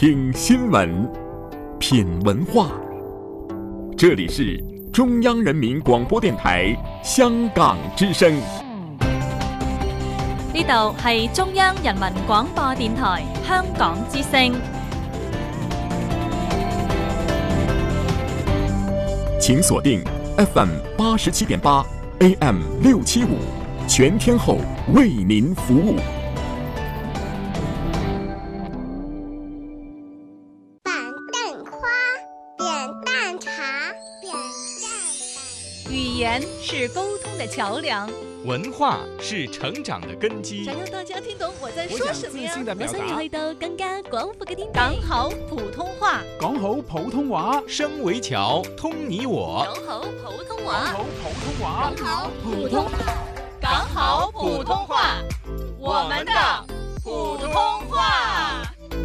听新闻，品文化。这里是中央人民廣播電台香港之聲。 呢度係中央人民廣播電台香港之聲。 請鎖定 FM 87.8 AM 675，全天候為您服務。 語言是溝通的橋梁， 文化是成長的根基。 想讓大家聽懂我在說什麼呀？我想你去到更加廣闊嘅天地。 講好普通話， 講好普通話， 聲為橋，通你我。 講好普通話， 講好普通話， 講好普通話，我們的普通話。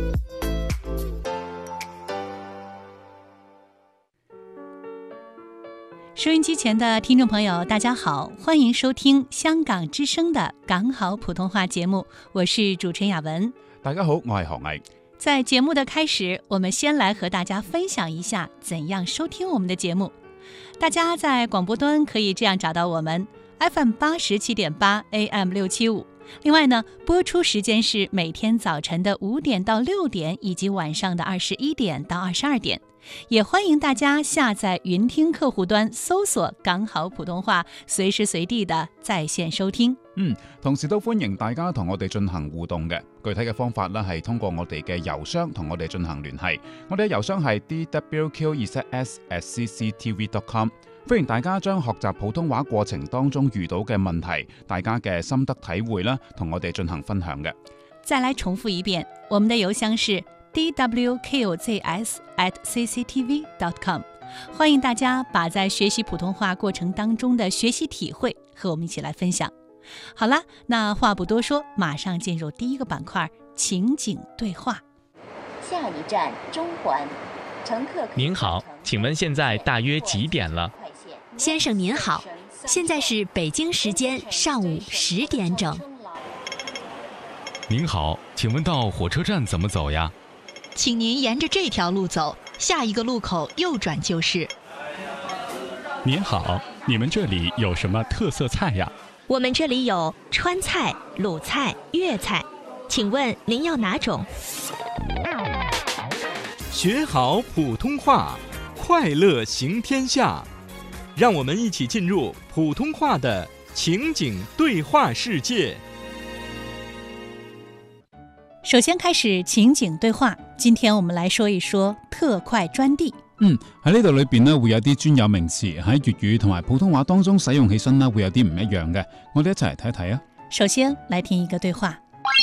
收音機前的聽眾朋友大家好，歡迎收聽香港之聲的港好普通話節目，我是主持人雅文。 大家好，我係何毅。 在節目的開始，我們先來和大家分享一下怎樣收聽我們的節目。大家在廣播端可以這樣找到我們 FM 87.8 AM 675。另外呢，播出時間是每天早晨的5點到6點，以及晚上的21點到22點。也歡迎大家下載雲聽客戶端，搜索港好普通話，隨時隨地的在線收聽。 同時都歡迎大家同我哋進行互動嘅，具體嘅方法呢係通過我哋嘅郵箱同我哋進行聯繫。我哋嘅郵箱係 dwq2s@cctv.com。歡迎大家將學習普通話過程當中遇到嘅問題，大家嘅心得體會啦，同我哋進行分享嘅。 再來重複一遍，我們的郵箱是dwqzs@cctv.com。 歡迎大家把在學習普通話過程當中的學習體會和我們一起來分享。好了，那話不多說，馬上進入第一個板塊，情景對話。 下一站中環，乘客。 您好，請問現在大約幾點了？ 先生您好，現在是北京時間上午10點整。 您好，請問到火車站怎麼走呀？ 請您沿着這條路走，下一個路口右轉就是。 您好，你們這裡有什麼特色菜呀？ 我們這裡有川菜、魯菜、粵菜，請問您要哪種？ 學好普通話，快樂行天下。讓我們一起進入普通話的情景對話世界。 首先開始情景對話，今天我們來說一說特快專遞。 喺呢度裏邊呢會有啲專有名詞喺粵語同埋普通話當中使用起身呢會有啲唔一樣嘅，我哋一齊嚟睇睇啊。 首先來聽一個對話。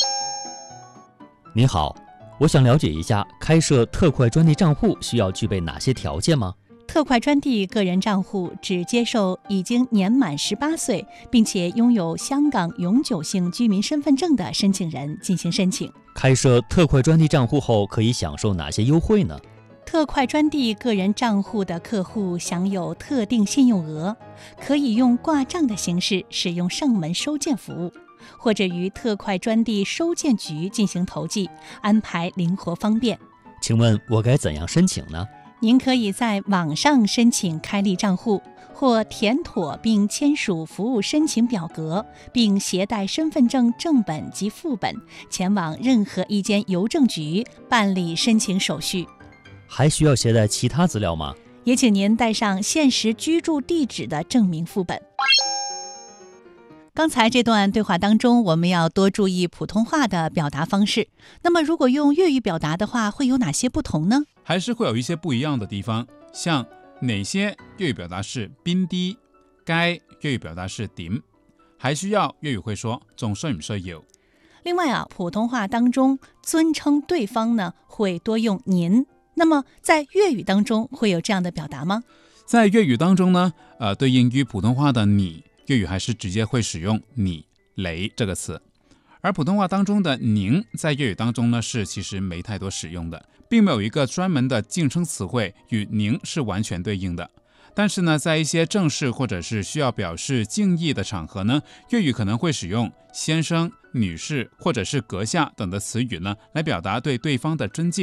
您好，我想了解一下開設特快專遞賬戶需要具備哪些條件嗎？ 特快專遞個人賬戶只接受已經年滿18歲並且擁有香港永久性居民身份證的申請人進行申請。 開設特快專遞賬戶後可以享受哪些優惠呢？ 特快專遞個人賬戶的客戶享有特定信用額，可以用掛賬的形式使用上門收件服務，或者於特快專遞收件局進行投寄，安排靈活方便。 請問我該怎樣申請呢？ 您可以在網上申請開立賬戶，或填妥並簽署服務申請表格，並攜帶身份證正本及副本前往任何一間郵政局辦理申請手續。 還需要攜帶其他資料嗎？ 也請您帶上現實居住地址的證明副本。剛才這段對話當中，我們要多注意普通話的表達方式。那麼如果用粵語表達的話，會有哪些不同呢？ 還是會有一些不一樣的地方，像哪些粵語表達是邊啲，該粵語表達是點，還需要粵語會說，仲需唔需要？ 另外啊，普通話當中尊稱對方呢，會多用您。那麼在粵語當中會有這樣的表達嗎？ 在粵語當中呢，對應於普通話的你，粵語還是直接會使用你、你這個詞。而普通話當中的您在粵語當中呢是其實沒太多使用的，並沒有一個專門的敬稱詞彙與您是完全對應的。但是呢，在一些正式或者是需要表示敬意的場合呢，粵語可能會使用先生、女士或者是閣下等的詞語呢，來表達對對方的尊敬。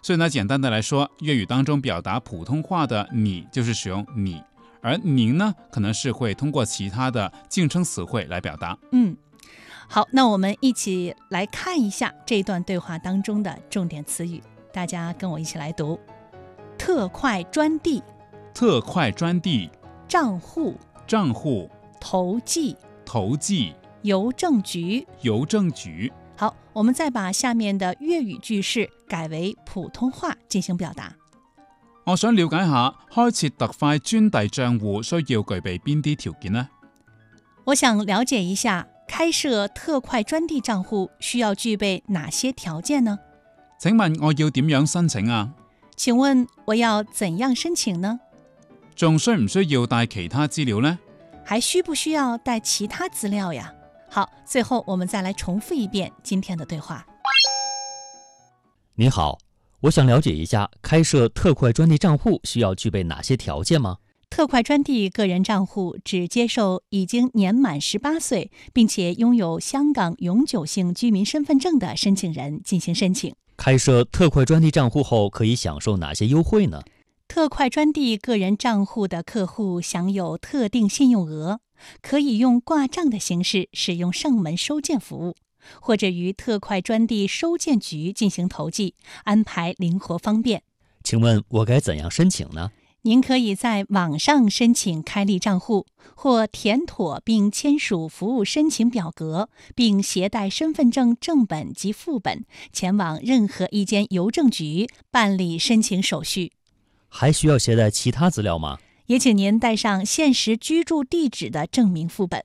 所以呢，简单的来说，粤语当中表达普通话的你就是使用你，而您呢可能是会通过其他的敬称词汇来表达。 好，那我们一起来看一下这段对话当中的重点词语，大家跟我一起来读：特快专递， 特快专递， 账户， 账户， 投寄， 投寄， 邮政局， 邮政局。 好，我们再把下面的粵語句式改為普通話進行表達。 我想了解下，開設特快專遞帳戶需要具備邊啲條件呢？ 我想了解一下，開設特快專遞帳戶需要具備哪些條件呢？ 請問我要點樣申請啊？ 請問我要怎樣申請呢？ 仲需唔需要帶其他資料呢？ 還需不需要帶其他資料呀？好，最後我們再來重複一遍今天的對話。 您好，我想了解一下，開設特快專遞帳戶需要具備哪些條件嗎？ 特快專遞個人帳戶只接受已經年滿18歲，並且擁有香港永久性居民身份證的申請人進行申請。 開設特快專遞帳戶後可以享受哪些優惠呢？ 特快專遞個人帳戶的客戶享有特定信用額，可以用掛賬的形式使用上門收件服務，或者於特快專遞收件局進行投寄，安排靈活方便。 請問我該怎樣申請呢？ 您可以在網上申請開立賬戶，或填妥並簽署服務申請表格，並攜帶身份證正本及副本，前往任何一間郵政局辦理申請手續。 還需要攜帶其他資料嗎？ 也請您帶上現實居住地址的證明副本。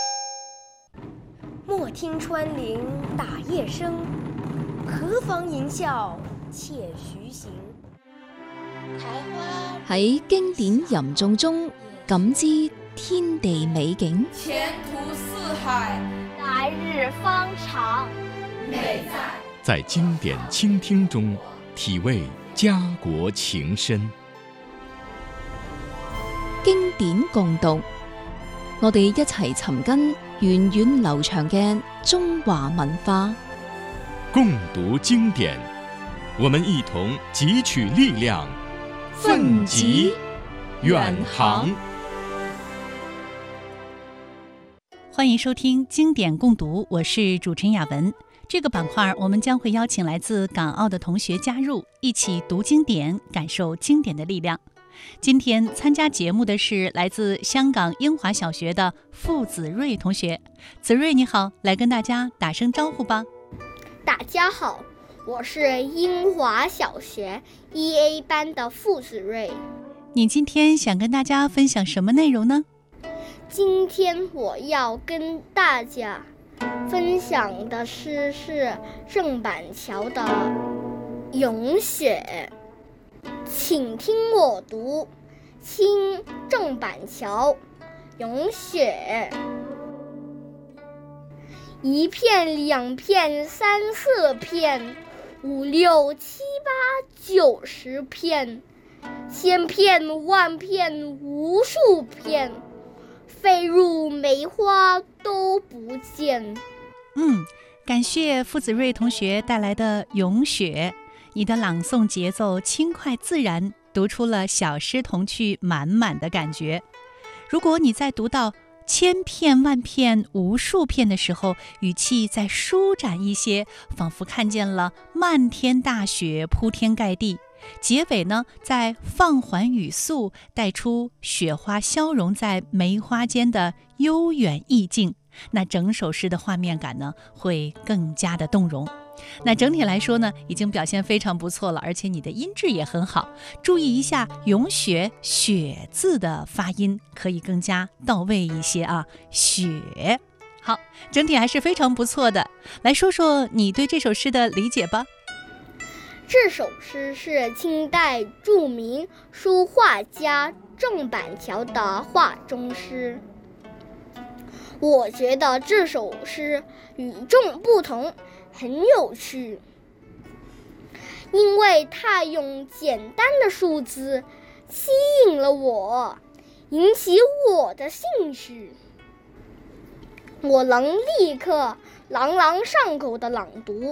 莫聽穿林打葉聲，何妨吟嘯且徐行。 喺經典吟誦中感知天地美景， 前途似海， 來日方長， 美在經典傾聽中體味家國情深。 經典共讀，我哋一齊尋根源遠流長嘅中華文化。 共讀經典，我們一同汲取力量，奮楫遠航。 歡迎收聽經典共讀，我是主持人雅文。這個板塊我們將會邀請來自港澳的同學加入，一起讀經典，感受經典的力量。今天參加節目的是來自香港英華小學的傅子睿同學。子睿你好，來跟大家打聲招呼吧。 大家好，我是英華小學 1A 班的傅子睿。 你今天想跟大家分享什麼內容呢？ 今天我要跟大家分享的詩是鄭板橋的《詠雪》，請聽我讀《清鄭板橋詠雪》。一片兩片三四片，五六七八九十片，千片萬片無數片，飛入梅花都不見。 感謝傅子睿同學帶來的《詠雪》，你的朗誦節奏輕快自然，讀出了小詩童趣滿滿的感覺。如果你在讀到千片萬片無數片的時候，語氣再舒展一些，仿佛看見了漫天大雪鋪天蓋地，結尾呢再放緩語速，帶出雪花消融在梅花間的悠遠意境，那整首詩的畫面感呢會更加的動容。那整體來說呢，已經表現非常不錯了，而且你的音質也很好。注意一下詠雪雪字的發音，可以更加到位一些啊。雪，好，整體還是非常不錯的。來說說你對這首詩的理解吧。 這首詩是清代著名書畫家鄭板橋的畫中詩。我覺得這首詩與眾不同，很有趣，因為它用簡單的數字吸引了我，引起我的興趣。我能立刻朗朗上口的朗讀，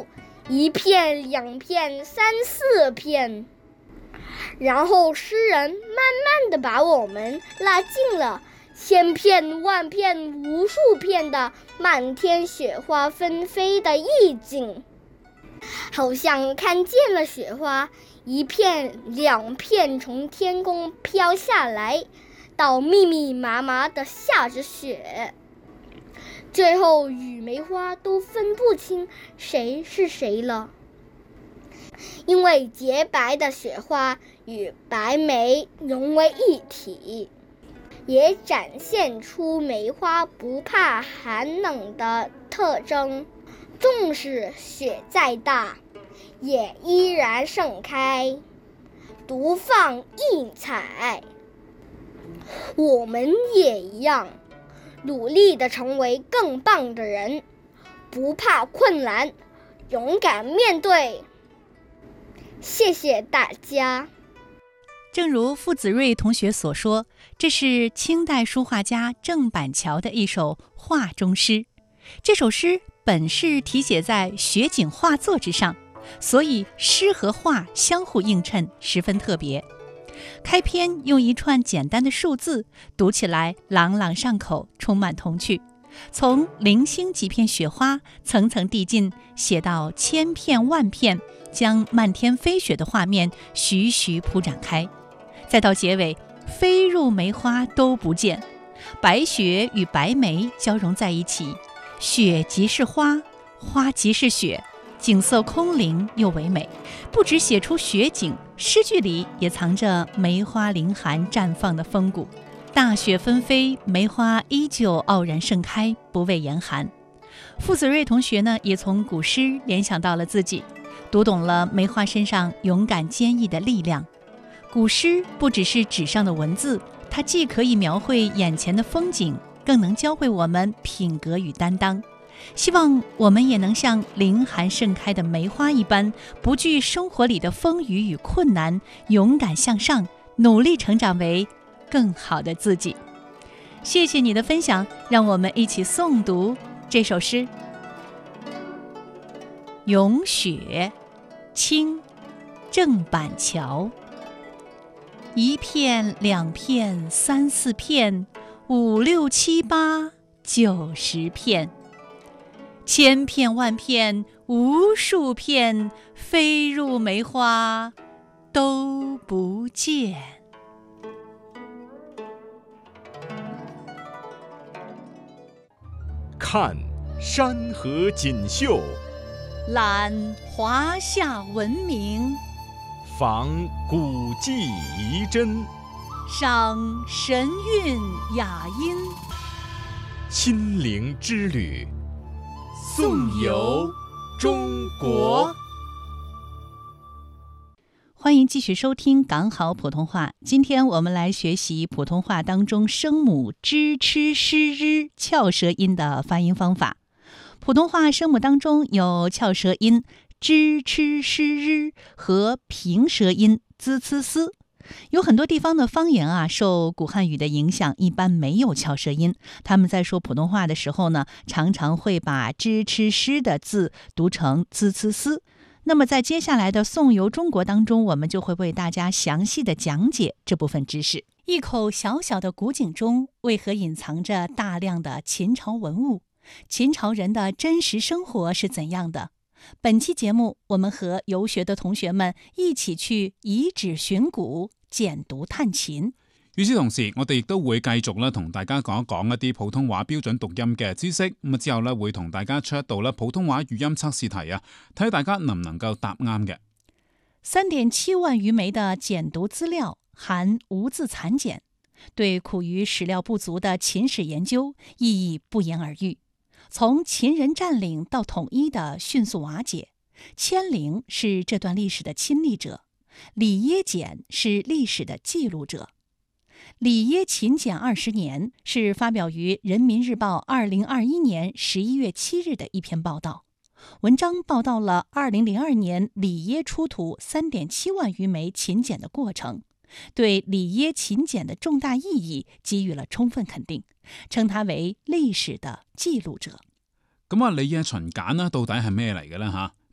1片、2片、3、4片。然后诗人慢慢地把我们拉进了千片、万片、无数片的满天雪花纷飞的意境，好像看见了雪花1片、2片从天空飘下来，到密密麻麻地下着雪，最后与梅花都分不清谁是谁了。因为洁白的雪花与白梅融为一体，也展现出梅花不怕寒冷的特征。纵使雪再大，也依然盛开，独放异彩。我们也一样，努力地成为更棒的人，不怕困难，勇敢面对。谢谢大家。 正如傅子睿同学所说，这是清代书画家郑板桥的一首画中诗。这首诗本是题写在雪景画作之上，所以诗和画相互映衬，十分特别。开篇用一串简单的数字，读起来朗朗上口，充满童趣。从零星几片雪花层层递进，写到千片万片，将漫天飞雪的画面徐徐铺展开，再到结尾，飞入梅花都不见，白雪与白梅交融在一起，雪即是花，花即是雪，景色空灵又唯美。不只写出雪景，诗句里也藏着梅花凌寒绽放的风骨。大雪纷飞，梅花依旧傲然盛开，不畏严寒。傅子睿同学呢，也从古诗联想到了自己，读懂了梅花身上勇敢坚毅的力量。古诗不只是纸上的文字，它既可以描绘眼前的风景，更能教会我们品格与担当。希望我们也能像凌寒盛开的梅花一般，不惧生活里的风雨与困难，勇敢向上，努力成长为更好的自己。谢谢你的分享，让我们一起诵读这首诗。咏雪，清，郑板桥。1片、2片、3、4片，5、6、7、8、9、10片，千片万片，无数片，飞入梅花都不见。 看山河锦绣， 览华夏文明， 访古迹遗珍， 赏神韵雅音， 亲临之旅，颂游中国。 欢迎继续收听港好普通话。今天我们来学习普通话当中声母 zh、ch、sh、r 翘舌音的发音方法。普通话声母当中有翘舌音 zh、ch、sh、r 和平舌音 z、c、s。有很多地方的方言啊，受古汉语的影响，一般没有翘舌音。他们在说普通话的时候呢，常常会把 zh、ch、sh 的字读成 z、c、s。那么在接下来的颂游中国当中，我们就会为大家详细的讲解这部分知识。一口小小的古井中，为何隐藏着大量的秦朝文物？秦朝人的真实生活是怎样的？本期节目，我们和游学的同學們一起去遺址尋古，簡讀探秦。 與此同時，我哋亦都會繼續咧同大家講一講一啲普通話標準讀音嘅知識。咁之後咧會同大家出一道咧普通話語音測試題啊，睇大家能唔能夠答啱嘅。 3.7萬餘枚的簡讀資料含無字殘簡，對苦於史料不足的秦史研究意義不言而喻。從秦人佔領到統一的迅速瓦解，千陵是這段歷史的親歷者，里耶簡是歷史的記錄者。里耶秦簡20年是發表於《人民日報》2021年11月7日的一篇報道。文章報道了2002年里耶出土3.7萬餘枚秦簡的過程，對里耶秦簡的重大意義給予了充分肯定，稱它為歷史的記錄者。 咁里耶秦簡呢到底係咩嚟嘅呢？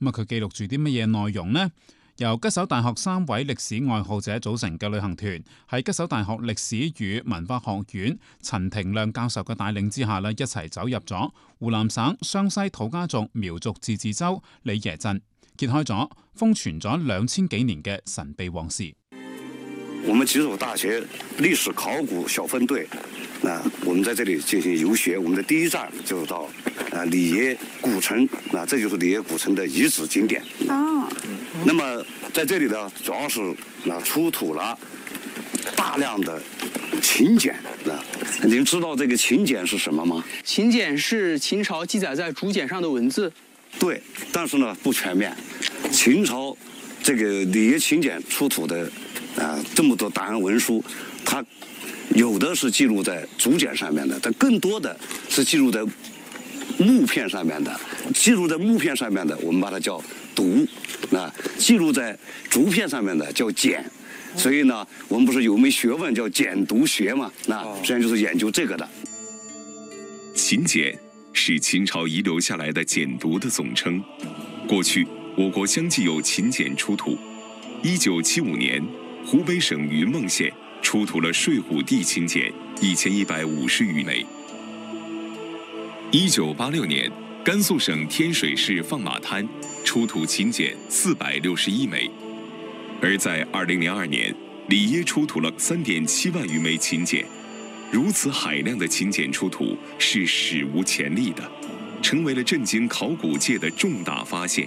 咁佢記錄住啲乜嘢內容呢？由吉首大學3位歷史愛好者組成嘅旅行團，喺吉首大學歷史與文化學院陳庭亮教授嘅帶領之下一齊走入咗湖南省湘西土家族苗族自治州里耶鎮，揭開咗封存咗2000幾年嘅神秘往事。 我們吉首大學歷史考古小分隊，我們在這裡進行遊學，我們的第一站就是到里耶古城，這就是里耶古城的遺址景點。那麼在這裡呢，主要是出土了大量的秦簡。您知道這個秦簡是什麼嗎？ 秦簡是秦朝記載在竹簡上的文字。 對，但是呢不全面。秦朝這個里耶秦簡出土的這麼多檔案文書，它有的是記錄在竹簡上面的，但更多的是記錄在木片上面的。記錄在木片上面的，我們把它叫牍；記錄在竹片上面的叫簡。所以呢，我們不是有門學問叫簡牍學嘛？實際上就是研究這個的。 秦簡是秦朝遺留下來的簡牍的總稱。過去我國相繼有秦簡出土。1975年，湖北省雲夢縣出土了睡虎地秦簡1150餘枚。1986年，甘肅省天水市放馬灘出土秦簡461枚。而在2002年，里耶出土了3.7萬餘枚秦簡。如此海量的秦簡出土是史無前例的，成為了震驚考古界的重大發現。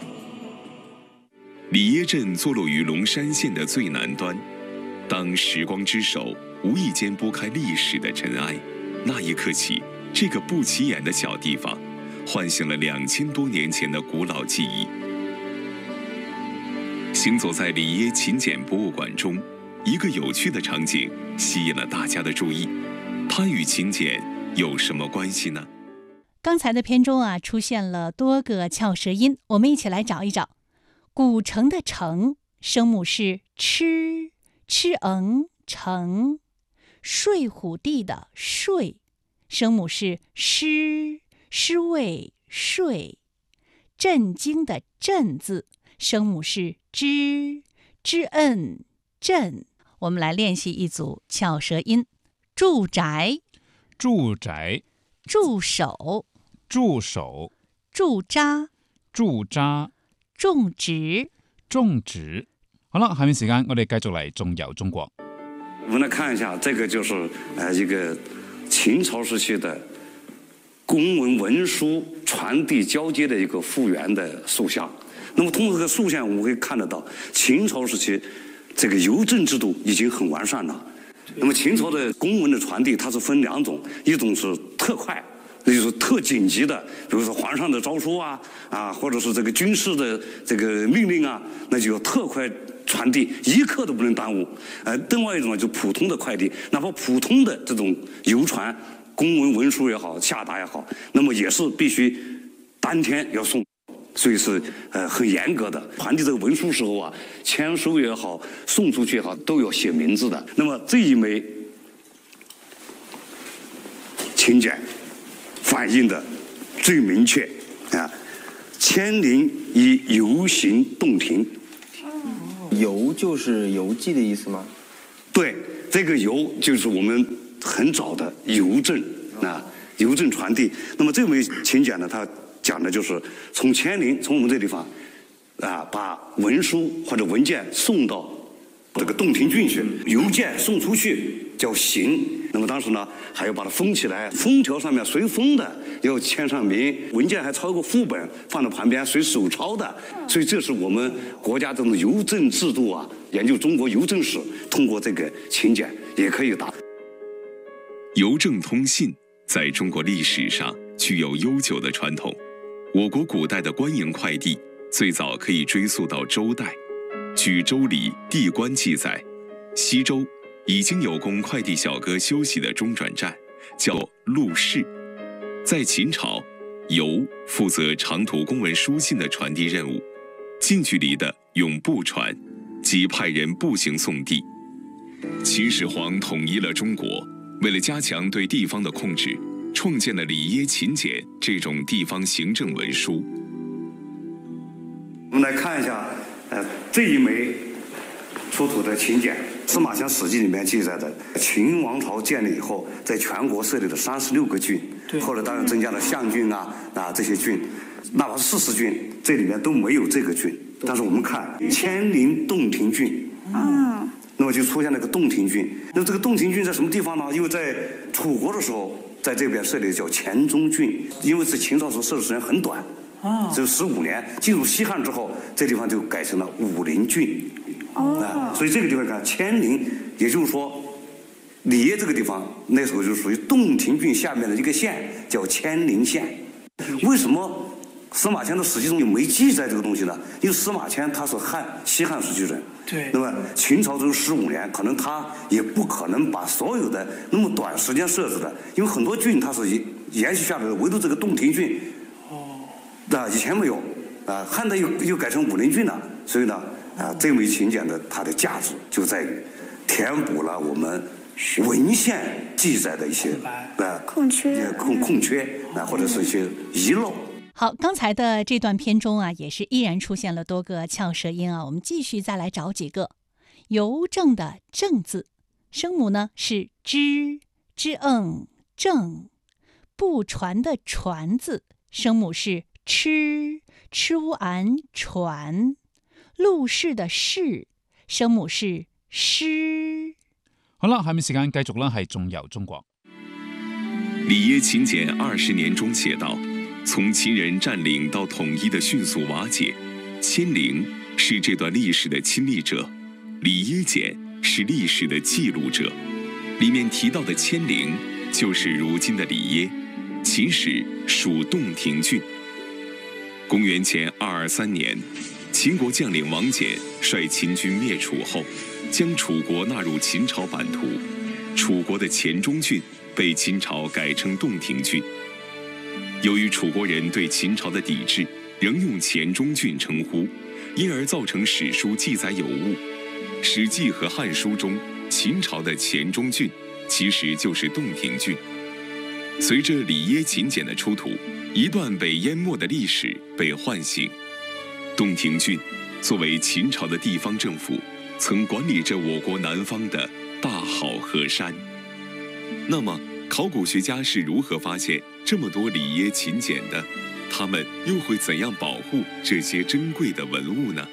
里耶鎮坐落於龍山縣的最南端，當時光之手無意間撥開歷史的塵埃，那一刻起，這個不起眼的小地方喚醒了2000多年前的古老記憶。行走在里耶秦簡博物館中，一個有趣的場景吸引了大家的注意，它與秦簡有什麼關係呢？ 剛才的片中出現了多個翹舌音，我們一起來找一找。古城的城聲母是吃城，睡虎地的睡聲母是詩味睡，震驚的震字聲母是知恩震。我們來練習一組翹舌音：住宅、 助手、駐紮、種植。好了，下面時間我哋繼續嚟縱遊中國。 我們來看一下，這個就是一個秦朝時期的公文文書傳遞交接的一個復原的塑像。那麼通過這個塑像，我們可以看得到秦朝時期這個郵政制度已經很完善了。那麼秦朝的公文的傳遞，它是分兩種，一種是特快，那就是特緊急的，比如說皇上的詔書或者是這個軍事的這個命令那就要特快傳遞，一刻都不能耽誤。另外一種就普通的快遞，哪怕普通的這種郵傳公文文書也好，下達也好，那麼也是必須當天要送。所以是很嚴格的，傳遞這個文書時候簽收也好，送出去也好，都要寫名字的。那麼這一枚秦簡反映的最明確千陵以郵行洞庭。 郵就是郵寄的意思嗎？ 對，這個郵就是我們很早的郵政郵政傳遞。那麼這枚秦簡呢，它講的就是從千陵，從我們這地方把文書或者文件送到這個洞庭郡去，郵件送出去叫行。那麼當時呢，還要把它封起來，封條上面隨封的要簽上名，文件還抄個副本放到旁邊隨手抄的。所以這是我們國家這種郵政制度研究中國郵政史，通過這個秦簡也可以達。 郵政通信在中國歷史上具有悠久的傳統。我國古代的官營快遞最早可以追溯到周代。據《周禮·地官》記載，西周已經有供快遞小哥休息的中轉站，叫路市。在秦朝，郵負責長途公文書信的傳遞任務，近距離的用步傳，即派人步行送遞。秦始皇統一了中國，為了加強對地方的控制，創建了里耶秦簡這種地方行政文書。 我们来看一下，这一枚出土的秦简，司马迁《史记》里面记载的，秦王朝建立以后，在全国设立了36个郡，后来当然增加了象郡这些郡，哪怕是40郡，这里面都没有这个郡。但是我们看千陵洞庭郡，那么就出现了个洞庭郡。那这个洞庭郡在什么地方呢？因为在楚国的时候，在这边设立叫黔中郡，因为是秦朝时候设的时间很短，只有15年。进入西汉之后，这地方就改成了武陵郡。所以这个地方看千陵，也就是说，里耶这个地方那时候就属于洞庭郡下面的一个县，叫千陵县。为什么司马迁的《史记》中没记载这个东西呢？因为司马迁他是西汉时期人， 对， 那么秦朝只有15年，可能他也不可能把所有的那么短时间设置的，因为很多郡它是延续下来的，唯独这个洞庭郡，以前没有，汉代又改成武陵郡了，所以呢，这枚秦简的它的价值就在于填补了我们文献记载的一些空缺或者是一些遗漏。 好，刚才的这段篇中也是依然出现了多个翘舌音我们继续再来找几个。邮政的正字，声母呢是之正。不传的传字，声母是吃传。陆氏的氏，聲母是詩。 好啦，下面時間繼續啦，係仲由中國。 里耶秦简20年中写道：从秦人占领到统一的迅速瓦解，千陵是这段历史的亲历者，里耶简是历史的记录者。里面提到的千陵就是如今的里耶，秦时属洞庭郡。公元前223年。秦国将领王翦率秦军灭楚后，将楚国纳入秦朝版图。楚国的黔中郡被秦朝改成洞庭郡。由于楚国人对秦朝的抵制，仍用黔中郡称呼，因而造成史书记载有误。《史记》和《汉书》中，秦朝的黔中郡其实就是洞庭郡。随着里耶秦简的出土，一段被淹没的历史被唤醒。洞庭郡作为秦朝的地方政府，曾管理着我国南方的大好河山。那么，考古学家是如何发现这么多里耶秦简的？他们又会怎样保护这些珍贵的文物呢？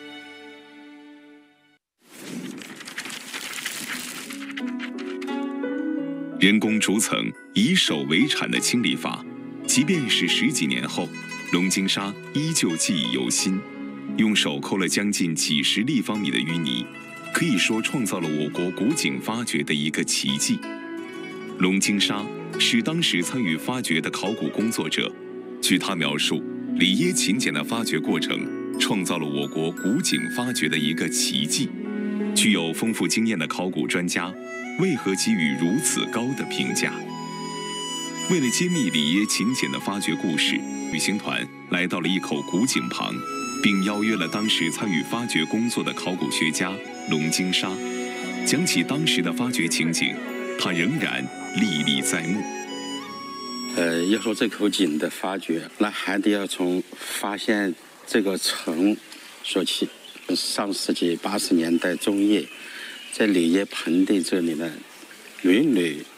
人工逐层、以手为铲的清理法，即便是10几年后，龙井沙依旧记忆犹新。用手抠了将近几10立方米的淤泥，可以说创造了我国古井发掘的一个奇迹。龙井沙是当时参与发掘的考古工作者，据他描述，里耶秦简的发掘过程创造了我国古井发掘的一个奇迹。具有丰富经验的考古专家为何给予如此高的评价？为了揭秘里耶秦简的发掘故事，旅行团来到了一口古井旁，并邀约了当时参与发掘工作的考古学家龙井沙，讲起当时的发掘情景，他仍然历历在目。 要说这口井的发掘，那还得要从发现这个城说起。上世纪80年代中叶，在里耶盆地这里呢，屡屡